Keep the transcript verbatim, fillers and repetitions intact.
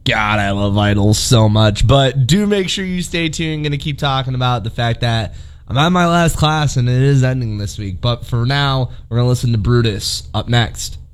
God, I love Idols so much. But do make sure you stay tuned. I'm going to keep talking about the fact that I'm at my last class and it is ending this week. But for now, we're going to listen to Brutus up next.